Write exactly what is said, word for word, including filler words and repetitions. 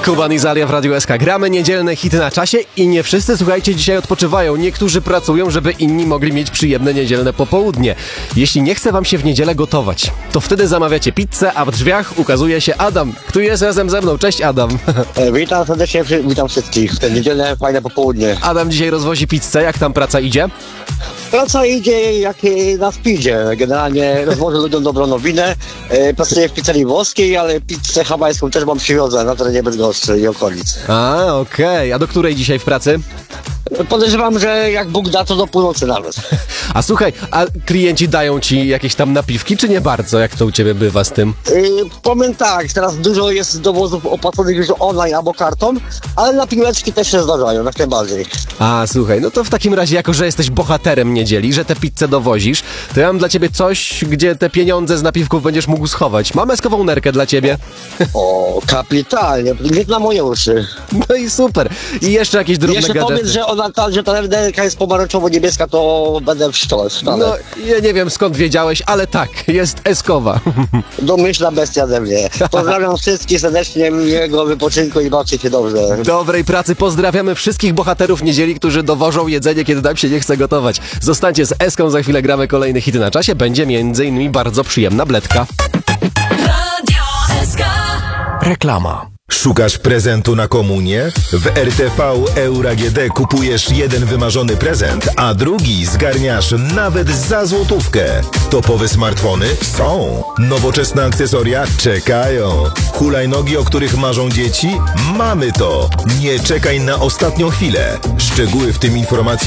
Kuban i Zalia w Radiu S K. Gramy niedzielne hity na czasie i nie wszyscy, słuchajcie, dzisiaj odpoczywają. Niektórzy pracują, żeby inni mogli mieć przyjemne niedzielne popołudnie. Jeśli nie chce wam się w niedzielę gotować, to wtedy zamawiacie pizzę, a w drzwiach ukazuje się Adam, który jest razem ze mną. Cześć, Adam. E, witam serdecznie, witam wszystkich. W te niedzielne fajne popołudnie. Adam dzisiaj rozwozi pizzę. Jak tam praca idzie? Praca idzie jak na speedzie. Generalnie rozwożę ludziom dobrą nowinę. E, pracuję w pizzerii włoskiej, ale pizzę hawajską też mam przywiozę na terenie Bydgoszczy i okolic. A, okej. Okay. A do której dzisiaj w pracy? Podejrzewam, że jak Bóg da, to do północy nawet. A słuchaj, a klienci dają ci jakieś tam napiwki, czy nie bardzo? Jak to u ciebie bywa z tym? Yy, powiem tak, teraz dużo jest dowozów opłaconych już online albo kartą, ale napiweczki też się zdarzają, jak najbardziej. A, słuchaj, no to w takim razie, jako że jesteś bohaterem niedzieli, że tę pizzę dowozisz, to ja mam dla ciebie coś, gdzie te pieniądze z napiwków będziesz mógł schować. Mam eskową nerkę dla ciebie. O, kapitalnie, nie na moje uszy. No i super. I jeszcze jakieś drobne Jeszcze gadżety. powiedz, że ona ta, że ta nerka jest pomarańczowo-niebieska, to będę w sztole. No, ja nie wiem skąd wiedziałeś, ale tak, jest eskowa. Domyślna bestia ze mnie. Pozdrawiam wszystkich serdecznie, miłego wypoczynku i bawcie się dobrze. Dobrej pracy, pozdrawiamy wszystkich bohaterów niedzieli, którzy dowożą jedzenie, kiedy nam się nie chce gotować. Zostańcie z Eską, za chwilę gramy kolejne hity na czasie, będzie między innymi bardzo przyjemna bledka. Radio S K. Reklama. Szukasz prezentu na komunię? W R T V Euro G D kupujesz jeden wymarzony prezent, a drugi zgarniasz nawet za złotówkę. Topowe smartfony? Są. Nowoczesne akcesoria? Czekają. Hulajnogi, o których marzą dzieci? Mamy to. Nie czekaj na ostatnią chwilę. Szczegóły, w tym informacje